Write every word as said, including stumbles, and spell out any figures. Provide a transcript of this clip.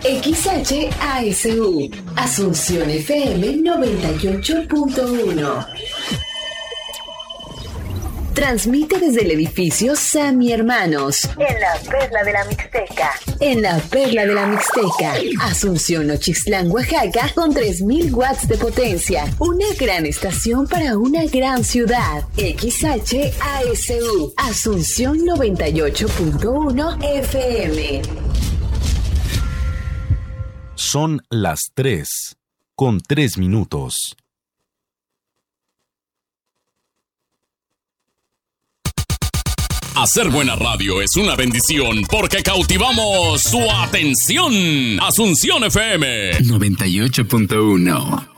X H A S U, Asunción F M noventa y ocho punto uno. Transmite desde el edificio Sammy Hermanos, en la Perla de la Mixteca. En la Perla de la Mixteca, Asunción Nochixtlán, Oaxaca, con tres mil watts de potencia. Una gran estación para una gran ciudad. X H A S U, Asunción noventa y ocho punto uno F M. Son las tres, con tres minutos. Hacer buena radio es una bendición porque cautivamos su atención. Asunción F M noventa y ocho punto uno.